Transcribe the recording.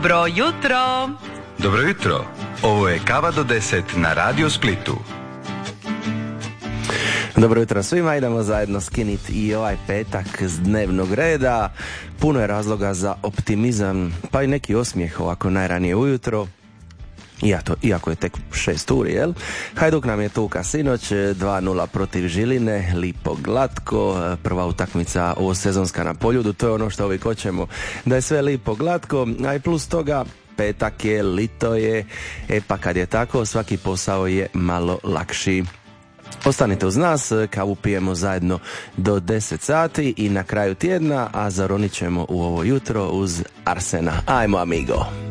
Dobro jutro. Dobro jutro. Ovo je Kava do 10 na Radio Splitu. Dobro jutro svima, idemo zajedno skiniti i ovaj petak s dnevnog reda. Puno je razloga za optimizam, pa i neki osmijeh ovako najranije ujutro. Iako je tek 6 uri, jel? Hajduk nam je tuka sinoć, 2-0 protiv Žiline, lipo glatko, prva utakmica ovo sezonska na Poljudu, to je ono što uvijek hoćemo, da je sve lipo glatko, a i plus toga petak je, lito je, pa kad je tako svaki posao je malo lakši. Ostanite uz nas, kavu pijemo zajedno do 10 sati i na kraju tjedna, a zaronit ćemo u ovo jutro uz Arsena. Ajmo amigo!